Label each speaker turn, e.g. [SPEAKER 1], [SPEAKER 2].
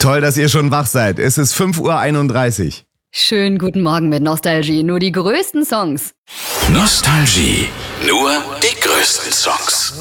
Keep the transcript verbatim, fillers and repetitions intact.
[SPEAKER 1] Toll, dass ihr schon wach seid. Es ist fünf Uhr einunddreißig.
[SPEAKER 2] Schönen guten Morgen mit Nostalgie. Nur die größten Songs.
[SPEAKER 3] Nostalgie. Nur die größten Songs.